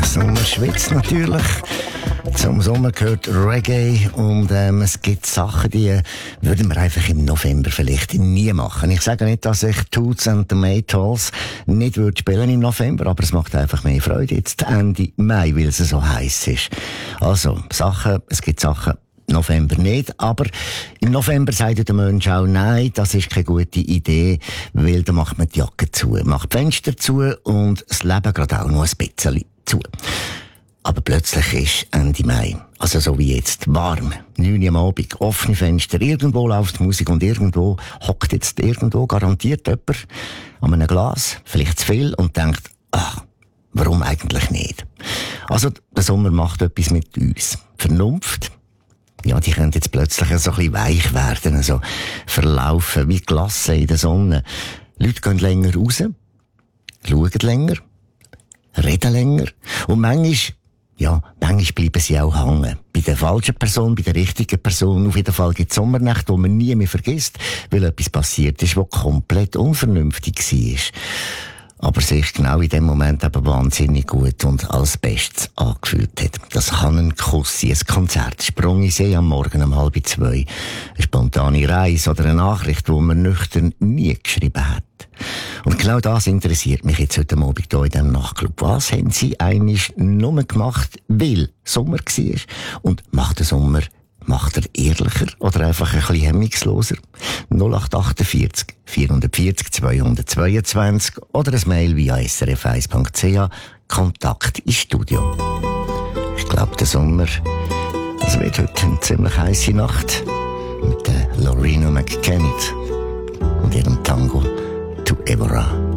Sommer schwitzt natürlich. Zum Sommer gehört Reggae und es gibt Sachen, die würden wir einfach im November vielleicht nie machen. Ich sage nicht, dass ich Toots and the Maytals nicht würde spielen im November, aber es macht einfach mehr Freude jetzt Ende Mai, weil es so heiß ist. Also, es gibt Sachen, November nicht, aber im November sagt der Mensch auch, nein, das ist keine gute Idee, weil da macht man die Jacke zu, macht die Fenster zu und das Leben gerade auch noch ein bisschen zu. Aber plötzlich ist Ende Mai, also so wie jetzt, warm, 9 Uhr am Abend, offene Fenster, irgendwo läuft Musik und irgendwo hockt jetzt garantiert jemand an einem Glas, vielleicht zu viel und denkt, warum eigentlich nicht? Also der Sommer macht etwas mit uns. Vernunft, ja, die können jetzt plötzlich so ein bisschen weich werden, so verlaufen wie Glasse in der Sonne. Leute gehen länger raus, schauen länger, reden länger und manchmal bleiben sie auch hängen. Bei der falschen Person, bei der richtigen Person. Auf jeden Fall gibt es Sommernächte, die man nie mehr vergisst, weil etwas passiert ist, was komplett unvernünftig war. Aber sich genau in dem Moment eben wahnsinnig gut und als Bestes angefühlt hat. Das kann ein Kuss sein, ein Konzert, Sprung in See am Morgen um 1:30, eine spontane Reise oder eine Nachricht, die man nüchtern nie geschrieben hat. Und genau das interessiert mich jetzt heute Abend hier in diesem Nachtclub. Was haben Sie eigentlich nur gemacht, weil Sommer war? Und macht der Sommer er ehrlicher oder einfach ein bisschen hemmungsloser? 0848 440 222 oder ein Mail via srf1.ch, Kontakt ins Studio. Ich glaube, der Sommer, das wird heute eine ziemlich heisse Nacht mit der Lorena McKennitt und ihrem Tango To Evora.